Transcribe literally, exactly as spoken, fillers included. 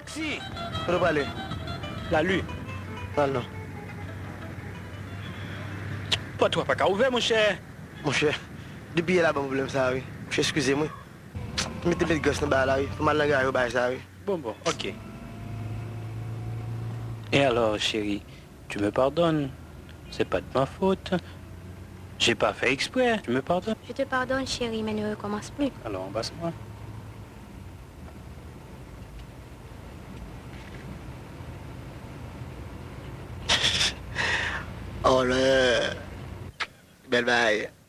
taxi. On va aller. La lue. Non, non. Pas toi, pas qu'à ouvrir, mon cher. Mon cher, depuis là-bas, mon problème, ça, oui. Monsieur, excusez-moi. Mettez les gosses dans le là, oui. Faut mal la au ça, oui. Bon, bon, ok. Et alors, chérie, tu me pardonnes? C'est pas de ma faute. J'ai pas fait exprès, tu me pardonnes? Je te pardonne, chérie, mais ne recommence plus. Alors, embrasse-moi. Oh là, belle baille.